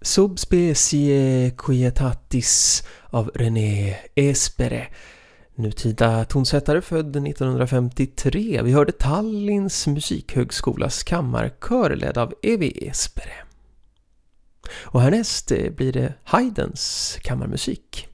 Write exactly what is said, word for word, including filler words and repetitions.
Subspecie quietatis av René Espere. Nutida tonsättare född nittonhundrafemtiotre. Vi hörde Tallinns musikhögskolas kammarkör ledd av Evi Espere. Och härnäst blir det Haydns kammarmusik.